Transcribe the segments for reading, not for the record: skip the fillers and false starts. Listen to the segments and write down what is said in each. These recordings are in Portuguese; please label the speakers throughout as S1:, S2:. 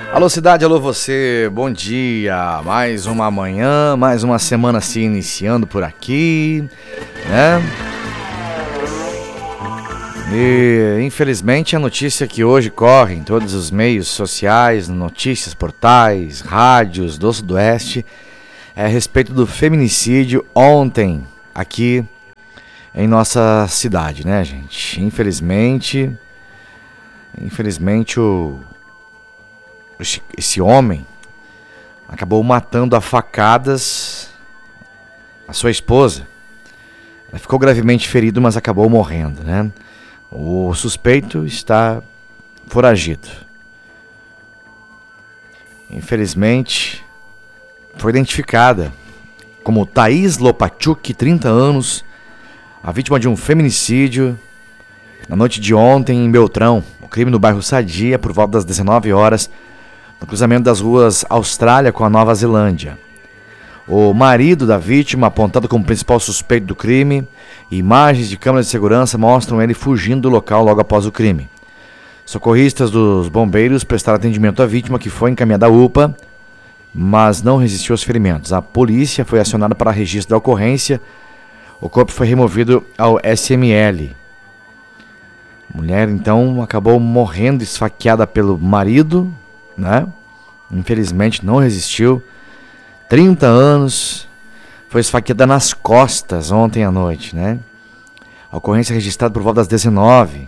S1: Alô cidade, alô você, bom dia, mais uma manhã, mais uma semana se iniciando por aqui, né? E infelizmente a notícia que hoje corre em todos os meios sociais, notícias, portais, rádios do Sudoeste, é a respeito do feminicídio ontem aqui em nossa cidade, né, gente? Infelizmente esse homem acabou matando a facadas a sua esposa. Ela ficou gravemente ferida, mas acabou morrendo, né? O suspeito está foragido. Infelizmente, foi identificada como Thaís Lopachuk, 30 anos, a vítima de um feminicídio na noite de ontem em Beltrão. O crime no bairro Sadia, por volta das 19 horas, no cruzamento das ruas Austrália com a Nova Zelândia. O marido da vítima, apontado como principal suspeito do crime, e imagens de câmeras de segurança mostram ele fugindo do local logo após o crime. Socorristas dos bombeiros prestaram atendimento à vítima, que foi encaminhada à UPA, mas não resistiu aos ferimentos. A polícia foi acionada para registro da ocorrência. O corpo foi removido ao SML. A mulher, então, acabou morrendo esfaqueada pelo marido, né? Infelizmente não resistiu. 30 anos, foi esfaqueada nas costas ontem à noite, né? A ocorrência registrada por volta das 19.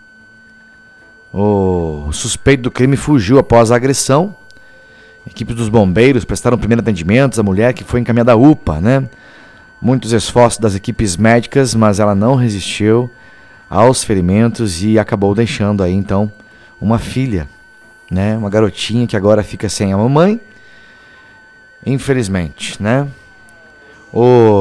S1: O suspeito do crime fugiu após a agressão. Equipes dos bombeiros prestaram primeiro atendimento à mulher, que foi encaminhada à UPA, né? Muitos esforços das equipes médicas, mas ela não resistiu aos ferimentos e acabou deixando aí então uma filha, né? Uma garotinha que agora fica sem a mamãe, infelizmente, né?